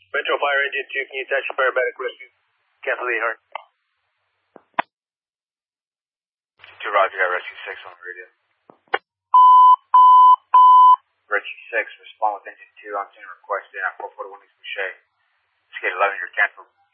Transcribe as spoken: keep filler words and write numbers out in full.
Metro Fire Engine two, can you attach your paramedic rescue? Cancel the heart. two Roger, got Rescue six on the radio. Rescue six, respond with engine two on scene requested at four forty-one East Boucher. Skate eleven, you're canceled.